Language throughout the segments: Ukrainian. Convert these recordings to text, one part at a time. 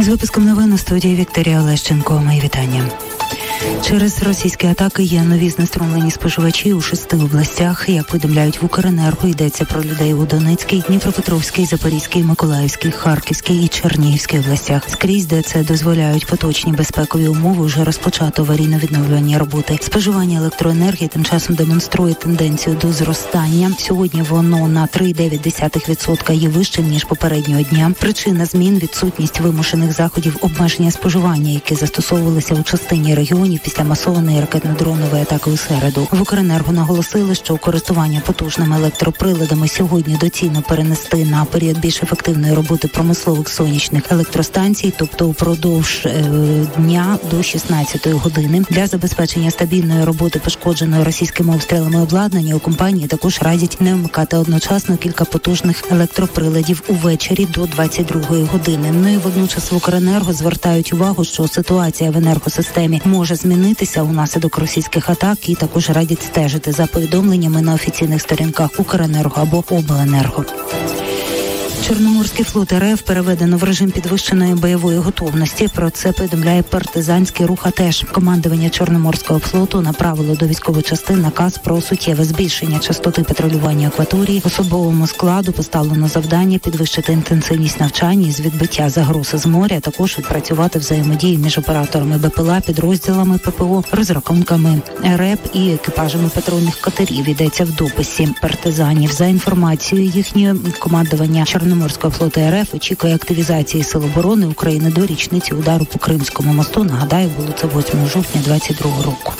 З випуском новин у студії Вікторія Олещенко. Мої вітання. Через російські атаки є нові знеструмлені споживачі у 6 областях. Як повідомляють в Укренерго, йдеться про людей у Донецькій, Дніпропетровській, Запорізькій, Миколаївській, Харківській і Чернігівській областях. Скрізь, де це дозволяють поточні безпекові умови, вже розпочато аварійно-відновлювальні роботи. Споживання електроенергії тим часом демонструє тенденцію до зростання. Сьогодні воно на 3,9% є вищим, ніж попереднього дня. Причина змін – відсутність вимушених заходів обмеження споживання, які застосовувалися у частині регіонів після масованої ракетно-дронової атаки у середу. В Укренерго наголосили, що користування потужними електроприладами сьогодні доцільно перенести на період більш ефективної роботи промислових сонячних електростанцій, тобто упродовж дня до 16-ї години. Для забезпечення стабільної роботи пошкодженої російськими обстрілами обладнання у компанії також радять не вмикати одночасно кілька потужних електроприладів увечері до 22-ї години. Ну і водночас в Укренерго звертають увагу, що ситуація в енергосистемі може змінитися унаслідок російських атак і також радять стежити за повідомленнями на офіційних сторінках Укренерго або Обленерго. Чорноморський флот РФ переведено в режим підвищеної бойової готовності. Про це повідомляє партизанський рух АТЕШ. Командування Чорноморського флоту направило до військових частин наказ про суттєве збільшення частоти патрулювання акваторії. Особовому складу поставлено завдання підвищити інтенсивність навчань із відбиття загроз з моря, також відпрацювати взаємодію між операторами БПЛА, підрозділами ППО, розрахунками РЕП і екіпажами патрульних катерів. Йдеться в дописі партизанів. За інформацією їхнього командування Чорноморського флоту РФ очікує активізації Сил оборони України до річниці удару по Кримському мосту. Нагадаю, було це 8 жовтня 2022 року.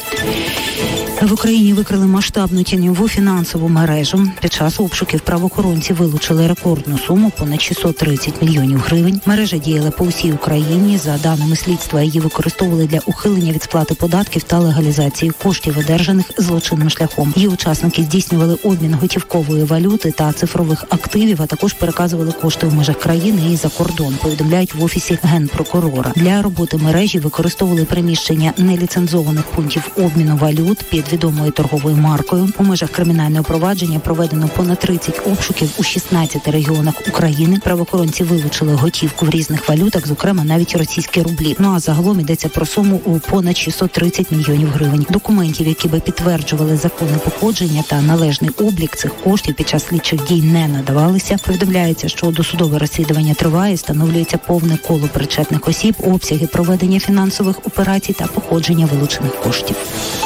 В Україні викрили масштабну тіньову фінансову мережу. Під час обшуків правоохоронці вилучили рекордну суму – понад 630 мільйонів гривень. Мережа діяла по всій Україні. За даними слідства, її використовували для ухилення від сплати податків та легалізації коштів, одержаних злочинним шляхом. Її учасники здійснювали обмін готівкової валюти та цифрових активів, а також переказували кошти в межах країни і за кордон, повідомляють в Офісі Генпрокурора. Для роботи мережі використовували приміщення неліцензованих пунктів обміну валют під відомою торговою маркою. У межах кримінального провадження проведено понад 30 обшуків у 16 регіонах України. Правоохоронці вилучили готівку в різних валютах, зокрема навіть російські рублі. Ну а загалом йдеться про суму у понад 630 мільйонів гривень. Документів, які би підтверджували законне походження та належний облік цих коштів під час слідчих дій не надавалися. Повідомляється, що досудове розслідування триває, встановлюється повне коло причетних осіб, обсяги проведення фінансових операцій та походження вилучених коштів.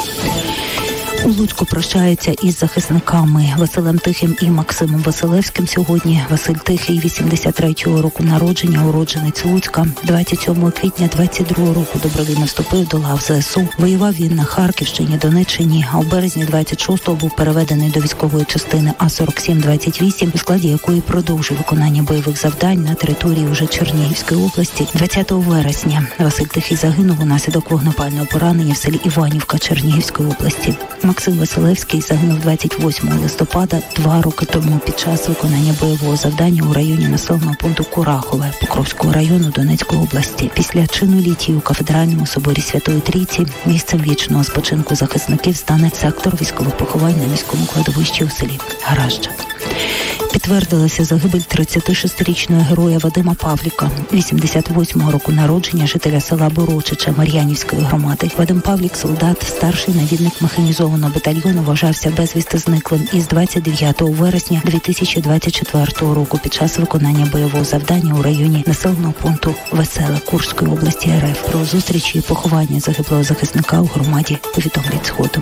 У Луцьку прощаються із захисниками Василем Тихим і Максимом Василевським. Сьогодні Василь Тихий, 83-го року народження, уродженець Луцька. 27 квітня 22-го року добровільно вступив до лав ЗСУ. Воював він на Харківщині, Донеччині, а у березні 26-го був переведений до військової частини А-47-28, у складі якої продовжив виконання бойових завдань на території уже Чернігівської області. 20 вересня Василь Тихий загинув унаслідок вогнепального поранення в селі Іванівка Чернігівської області. Максим Василевський загинув 28 листопада 2 роки тому під час виконання бойового завдання у районі населеного пункту Курахове Покровського району Донецької області. Після чину літії у Кафедральному соборі Святої Трійці місцем вічного спочинку захисників стане сектор військових поховань на міському кладовищі у селі Гаражджа. Підтвердилася загибель 36-річного героя Вадима Павліка, 88-го року народження, жителя села Борочича Мар'янівської громади. Вадим Павлік, солдат, старший навідник механізованого батальйону, вважався безвісти зниклим із 29 вересня 2024 року під час виконання бойового завдання у районі населеного пункту Веселе Курської області РФ. Про зустріч і поховання загиблого захисника у громаді повідомлять згодом.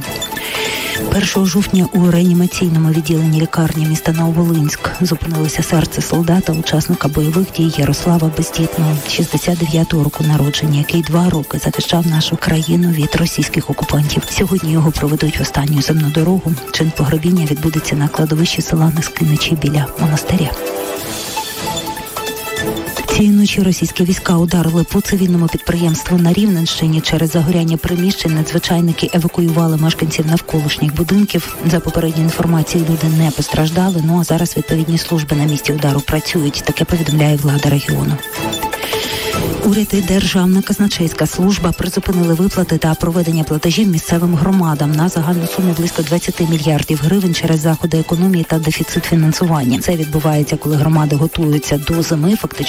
1 жовтня у реанімаційному відділенні лікарні міста Нововолинськ зупинилося серце солдата, учасника бойових дій Ярослава Бездітного, 69-го року народження, який 2 роки захищав нашу країну від російських окупантів. Сьогодні його проведуть в останню земну дорогу. Чин погребіння відбудеться на кладовищі села Нескиничі біля монастиря. Цієї ночі російські війська ударили по цивільному підприємству на Рівненщині. Через загоряння приміщень надзвичайники евакуювали мешканців навколишніх будинків. За попередньою інформацією, люди не постраждали, а зараз відповідні служби на місці удару працюють. Таке повідомляє влада регіону. Уряд і Державна казначейська служба призупинили виплати та проведення платежів місцевим громадам на загальну суму близько 20 мільярдів гривень через заходи економії та дефіцит фінансування. Це відбувається, коли громади готуються до зими, фактично